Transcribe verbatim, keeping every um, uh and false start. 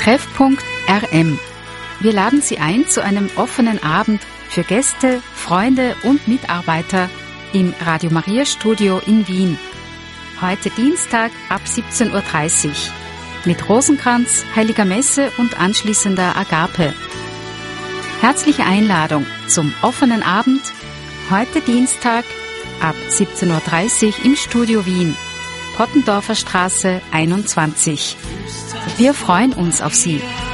Treffpunkt R M. Wir laden Sie ein zu einem offenen Abend für Gäste, Freunde und Mitarbeiter im Radio Maria Studio in Wien. Heute Dienstag ab siebzehn Uhr dreißig mit Rosenkranz, Heiliger Messe und anschließender Agape. Herzliche Einladung zum offenen Abend heute Dienstag ab siebzehn Uhr dreißig im Studio Wien, Pottendorfer Straße einundzwanzig. Wir freuen uns auf Sie.